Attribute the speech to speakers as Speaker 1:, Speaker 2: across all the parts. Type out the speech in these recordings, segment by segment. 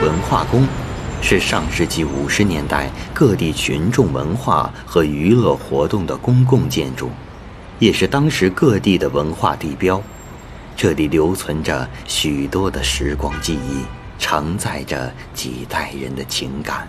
Speaker 1: 文化宫是上世纪50年代各地群众文化和娱乐活动的公共建筑，也是当时各地的文化地标。这里留存着许多的时光记忆，承载着几代人的情感。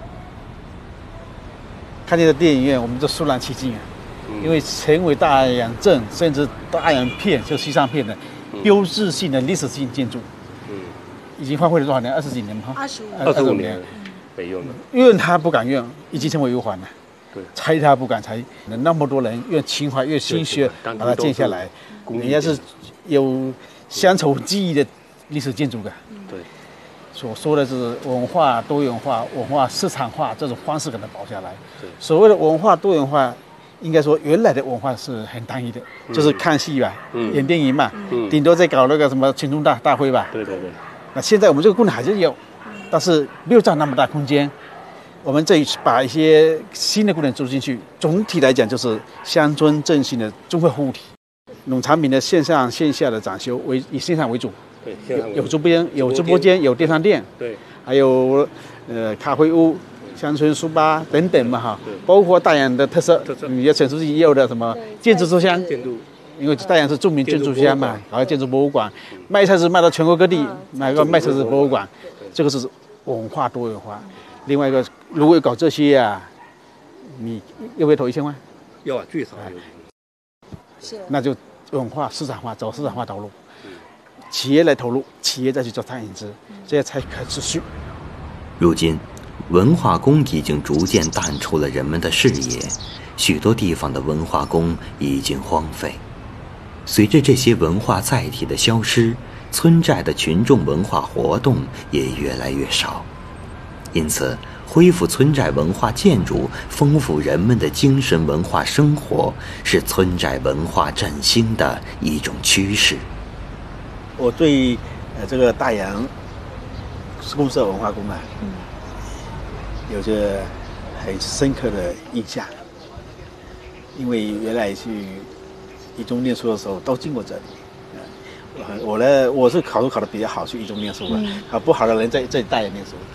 Speaker 2: 看见的电影院，我们就肃然起敬啊！因为成为大洋镇甚至大洋片，就西藏片的标志性的历史性建筑。已经荒废了多少年？20几年吗
Speaker 3: ？25年，没用了。
Speaker 2: 怨他不敢怨，已经成为忧患了。
Speaker 3: 对，
Speaker 2: 拆他不敢拆，那么多人越情怀越心血把它建下来，人家是有乡愁记忆的历史建筑感。
Speaker 3: 对，
Speaker 2: 所说的是文化多元化、文化市场化这种方式给它保下来。
Speaker 3: 对，
Speaker 2: 所谓的文化多元化，应该说原来的文化是很单一的，就是看戏吧，演电影嘛，顶多再搞那个什么群众大会吧。
Speaker 3: 对对对。
Speaker 2: 那现在我们这个功能还是有，但是没有占那么大空间。我们这一次把一些新的功能注入进去，总体来讲就是乡村振兴的综合服务体。农产品的线上线下的展修以线上为主，
Speaker 3: 对，
Speaker 2: 有直播间，有电商店，
Speaker 3: 对，
Speaker 2: 还有咖啡屋、乡村书吧等等嘛哈，包括大洋的特色，也陈书记也有的什么建筑书香。因为大洋是著名建筑乡嘛，搞个建筑博物馆，卖菜是卖到全国各地，买个卖菜是博物馆，这个是文化多元化。另外一个，如果搞这些啊，你要不要投1000万？
Speaker 3: 要啊，最少
Speaker 2: 是。那就文化市场化，走市场化道路，企业来投入，企业再去做餐饮资，这些才可持续。
Speaker 1: 如今，文化宫已经逐渐淡出了人们的视野，许多地方的文化宫已经荒废。随着这些文化载体的消失，村寨的群众文化活动也越来越少。因此，恢复村寨文化建筑，丰富人们的精神文化生活，是村寨文化振兴的一种趋势。
Speaker 2: 我对这个大洋公社文化宫啊，有着很深刻的印象，因为原来去一中念书的时候都经过这里。我是考得比较好，去一中念书的，不好的人在大洋念书。